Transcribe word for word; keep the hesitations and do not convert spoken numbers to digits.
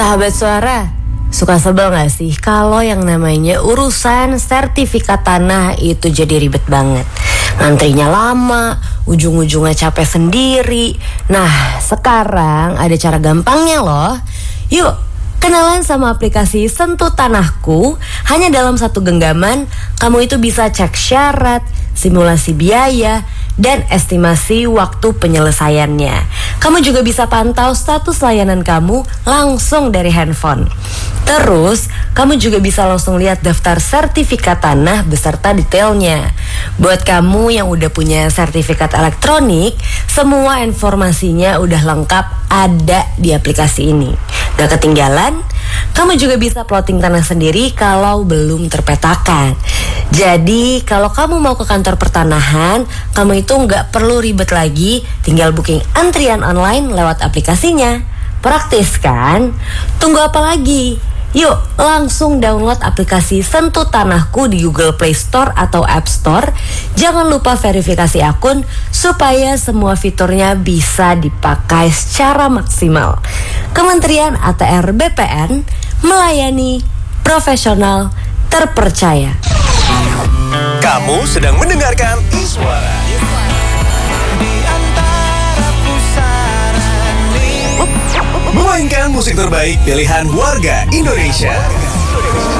Sahabat suara, suka sebel gak sih kalau yang namanya urusan sertifikat tanah itu jadi ribet banget? Ngantrinya lama, ujung-ujungnya capek sendiri. Nah, sekarang ada cara gampangnya loh. Yuk, kenalan sama aplikasi Sentuh Tanahku. Hanya dalam satu genggaman, kamu itu bisa cek syarat, simulasi biaya, dan estimasi waktu penyelesaiannya. Kamu juga bisa pantau status layanan kamu langsung dari handphone. Terus, kamu juga bisa langsung lihat daftar sertifikat tanah beserta detailnya. Buat kamu yang udah punya sertifikat elektronik, semua informasinya udah lengkap ada di aplikasi ini. Gak ketinggalan? Kamu juga bisa plotting tanah sendiri kalau belum terpetakan. Jadi kalau kamu mau ke kantor pertanahan, kamu itu nggak perlu ribet lagi, tinggal booking antrian online lewat aplikasinya. Praktis kan? Tunggu apa lagi? Yuk langsung download aplikasi Sentuh Tanahku di Google Play Store atau App Store. Jangan lupa verifikasi akun supaya semua fiturnya bisa dipakai secara maksimal. Kementerian A T R B P N melayani profesional terpercaya. Kamu sedang mendengarkan Iswara. Memainkan musik terbaik pilihan warga Indonesia.